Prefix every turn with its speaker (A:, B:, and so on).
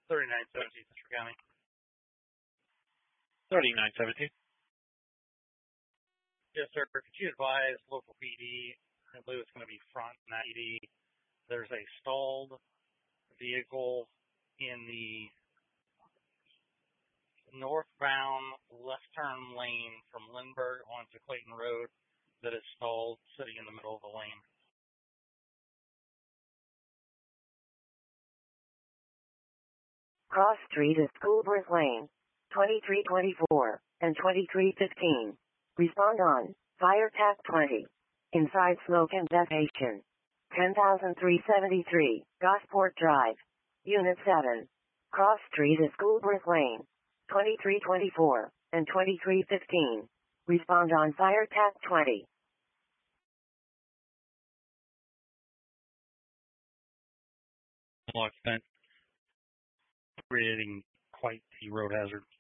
A: 3917, Central County.
B: 3917.
A: Yes, sir. Could you advise local PD, I believe it's going to be front PD, there's a stalled vehicle in the northbound left turn lane from Lindbergh onto Clayton Road that is stalled, sitting in the middle of the lane.
C: Cross Street is Schoolworth Lane, 2324 and 2315. Respond on Fire TAC 20. Inside smoke and detonation. 10,373, Gosport Drive. Unit 7. Cross Street is Schoolworth Lane, 2324 and 2315. Respond on Fire TAC 20.
A: Occupant creating quite the road hazard.